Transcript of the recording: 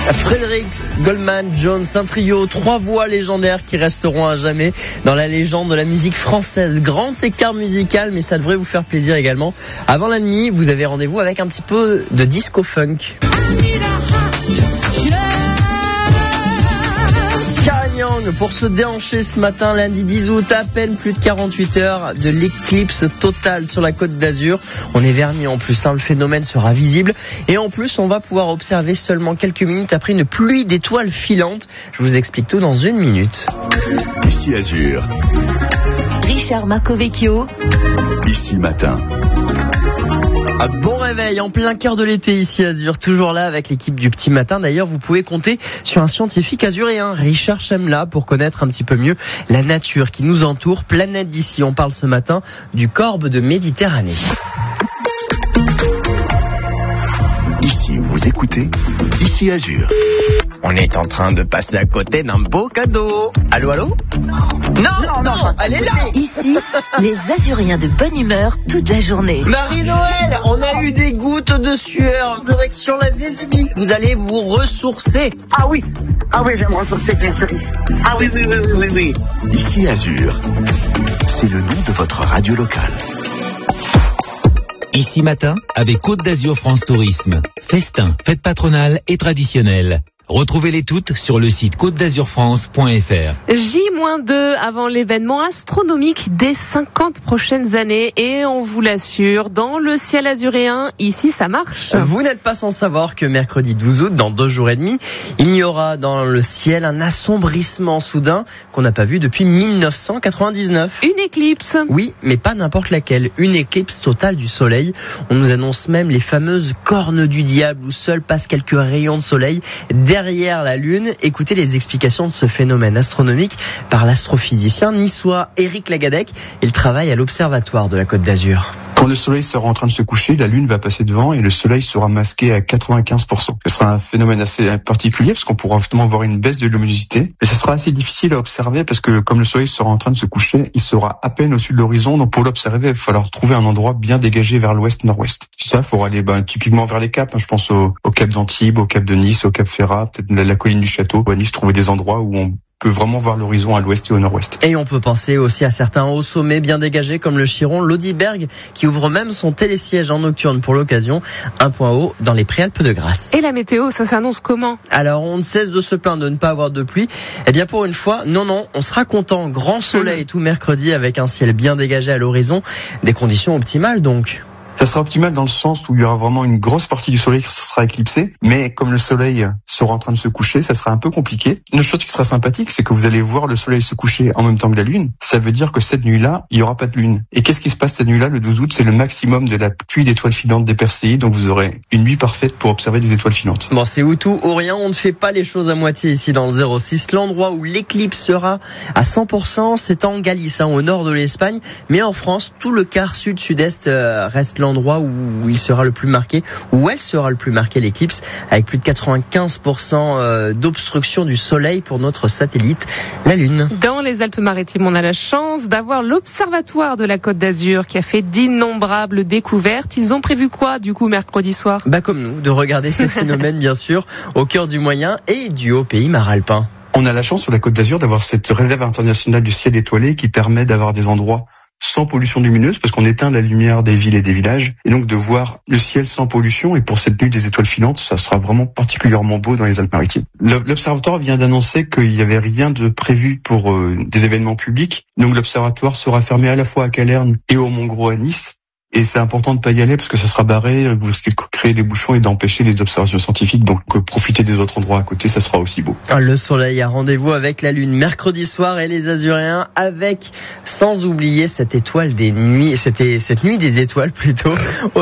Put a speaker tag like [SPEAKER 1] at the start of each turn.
[SPEAKER 1] Fredericks, Goldman, Jones, un trio, 3 voix légendaires qui resteront à jamais dans la légende de la musique française. Grand écart musical, mais ça devrait vous faire plaisir également. Avant la nuit, vous avez rendez-vous avec un petit peu de disco-funk. Pour se déhancher ce matin, lundi 10 août, à peine plus de 48 heures de l'éclipse totale sur la Côte d'Azur. On est vernis en plus, le phénomène sera visible. Et en plus, on va pouvoir observer seulement quelques minutes après une pluie d'étoiles filantes. Je vous explique tout dans une minute.
[SPEAKER 2] Ici Azur.
[SPEAKER 3] Richard Marcovecchio.
[SPEAKER 2] Ici Matin.
[SPEAKER 1] Bon réveil en plein cœur de l'été ici Azur, toujours là avec l'équipe du Petit Matin. D'ailleurs, vous pouvez compter sur un scientifique azuréen, Richard Chemla, pour connaître un petit peu mieux la nature qui nous entoure. Planète d'ici, on parle ce matin du corbe de Méditerranée.
[SPEAKER 2] Ici, vous écoutez Ici Azur.
[SPEAKER 1] On est en train de passer à côté d'un beau cadeau. Allô, allô ? Non, elle est là.
[SPEAKER 3] Ici, les Azuriens de bonne humeur toute la journée.
[SPEAKER 1] Marie-Noël, on a eu des gouttes de sueur en direction la Vésubie. Vous allez vous ressourcer.
[SPEAKER 4] Ah oui, je vais me ressourcer, bien sûr. Ah oui.
[SPEAKER 2] Ici Azur. C'est le nom de votre radio locale.
[SPEAKER 5] Ici Matin, avec Côte d'Azur France Tourisme. Festin, fête patronale et traditionnelle. Retrouvez-les toutes sur le site côte-d'azur-france.fr.
[SPEAKER 6] J-2 avant l'événement astronomique des 50 prochaines années. Et on vous l'assure, dans le ciel azuréen, ici ça marche.
[SPEAKER 1] Vous n'êtes pas sans savoir que mercredi 12 août, dans 2 jours et demi, il y aura dans le ciel un assombrissement soudain qu'on n'a pas vu depuis 1999.
[SPEAKER 6] Une éclipse.
[SPEAKER 1] Oui, mais pas n'importe laquelle. Une éclipse totale du soleil. On nous annonce même les fameuses cornes du diable où seuls passent quelques rayons de soleil derrière la Lune. Écoutez les explications de ce phénomène astronomique par l'astrophysicien niçois Éric Lagadec. Il travaille à l'Observatoire de la Côte d'Azur.
[SPEAKER 7] Quand le soleil sera en train de se coucher, la Lune va passer devant et le soleil sera masqué à 95%. Ce sera un phénomène assez particulier parce qu'on pourra justement voir une baisse de luminosité. Et ça sera assez difficile à observer parce que comme le soleil sera en train de se coucher, il sera à peine au-dessus de l'horizon. Donc pour l'observer, il va falloir trouver un endroit bien dégagé vers l'ouest-nord-ouest. Ça, il faudra aller typiquement vers les caps. Je pense au cap d'Antibes, au cap de Nice, au cap Ferrat, peut-être la colline du Château. À Nice, trouver des endroits où on peut vraiment voir l'horizon à l'ouest et au nord-ouest.
[SPEAKER 1] Et on peut penser aussi à certains hauts sommets bien dégagés comme le Chiron, l'Audiberg, qui ouvre même son télésiège en nocturne pour l'occasion, un point haut dans les Préalpes de Grasse.
[SPEAKER 6] Et la météo, ça s'annonce comment ?
[SPEAKER 1] Alors on ne cesse de se plaindre de ne pas avoir de pluie. Eh bien pour une fois, non, on sera content. Grand soleil tout mercredi avec un ciel bien dégagé à l'horizon. Des conditions optimales donc.
[SPEAKER 7] Ça sera optimal dans le sens où il y aura vraiment une grosse partie du soleil qui sera éclipsée, mais comme le soleil sera en train de se coucher, ça sera un peu compliqué. Une chose qui sera sympathique, c'est que vous allez voir le soleil se coucher en même temps que la lune. Ça veut dire que cette nuit-là, il n'y aura pas de lune. Et qu'est-ce qui se passe cette nuit-là, le 12 août ? C'est le maximum de la pluie d'étoiles filantes des Perséides, donc vous aurez une nuit parfaite pour observer des étoiles filantes.
[SPEAKER 1] Bon, c'est où tout ou rien, on ne fait pas les choses à moitié ici dans le 06. L'endroit où l'éclipse sera à 100%, c'est en Galice, au nord de l'Espagne. Mais en France, tout le quart sud-sud-est reste l'endroit où il sera le plus marqué, où elle sera le plus marquée l'éclipse, avec plus de 95% d'obstruction du soleil pour notre satellite, la Lune.
[SPEAKER 6] Dans les Alpes-Maritimes, on a la chance d'avoir l'Observatoire de la Côte d'Azur qui a fait d'innombrables découvertes. Ils ont prévu quoi du coup mercredi soir ?
[SPEAKER 1] Comme nous, de regarder ces phénomènes bien sûr, au cœur du Moyen et du haut pays maralpin.
[SPEAKER 7] On a la chance sur la Côte d'Azur d'avoir cette réserve internationale du ciel étoilé qui permet d'avoir des endroits sans pollution lumineuse, parce qu'on éteint la lumière des villes et des villages, et donc de voir le ciel sans pollution. Et pour cette nuit des étoiles filantes, ça sera vraiment particulièrement beau dans les Alpes-Maritimes. L'Observatoire vient d'annoncer qu'il n'y avait rien de prévu pour des événements publics, donc l'Observatoire sera fermé à la fois à Calerne et au Mont-Gros à Nice. Et c'est important de pas y aller parce que ça sera barré, vous risquez de créer des bouchons et d'empêcher les observations scientifiques. Donc profiter des autres endroits à côté, ça sera aussi beau.
[SPEAKER 1] Le soleil a rendez-vous avec la Lune mercredi soir et les Azuréens avec, sans oublier cette étoile des nuits, cette nuit des étoiles plutôt.